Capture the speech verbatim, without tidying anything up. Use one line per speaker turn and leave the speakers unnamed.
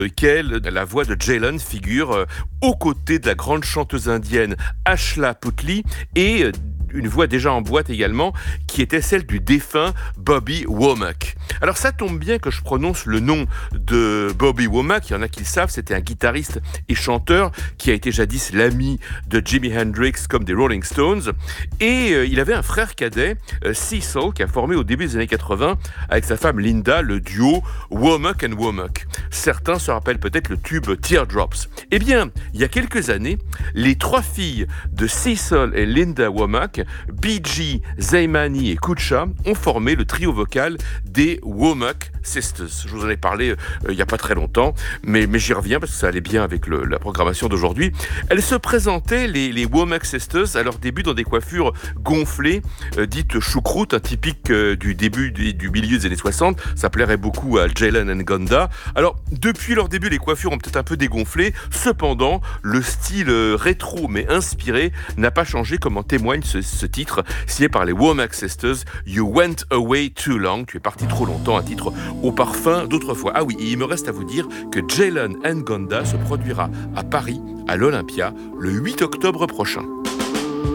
lequel la voix de Jalen figure euh, aux côtés de la grande chanteuse indienne Ashla Puthli et euh, une voix déjà en boîte également, qui était celle du défunt Bobby Womack. Alors ça tombe bien que je prononce le nom de Bobby Womack, il y en a qui le savent, c'était un guitariste et chanteur qui a été jadis l'ami de Jimi Hendrix comme des Rolling Stones, et euh, il avait un frère cadet, euh, Cecil, qui a formé au début des années quatre-vingts avec sa femme Linda le duo Womack and Womack. Certains se rappellent peut-être le tube Teardrops. Eh bien, il y a quelques années, les trois filles de Cecil et Linda Womack, Bee-Gee, Zaymani et Kucha, ont formé le trio vocal des Womack Sisters. Je vous en ai parlé euh, il n'y a pas très longtemps, mais, mais j'y reviens parce que ça allait bien avec le, la programmation d'aujourd'hui. Elles se présentaient, les, les Womack Sisters, à leur début dans des coiffures gonflées, euh, dites choucroute, un typique euh, du début du, du milieu des années soixante. Ça plairait beaucoup à Jalen Ngonda. Alors, depuis leur début, les coiffures ont peut-être un peu dégonflé. Cependant, le style euh, rétro mais inspiré n'a pas changé, comme en témoigne ce, ce titre signé par les Womack Sisters, You Went Away Too Long. Tu es parti trop longtemps, un titre au parfum d'autrefois. Ah oui, et il me reste à vous dire que Jalen Ngonda se produira à Paris, à l'Olympia, le huit octobre prochain.